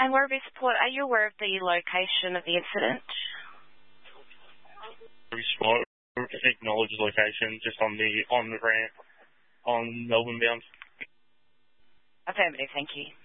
And Werribee Support, are you aware of the location of the incident? Werribee Support acknowledges location just on the ramp on Melbourne bound. Affirmative, thank you.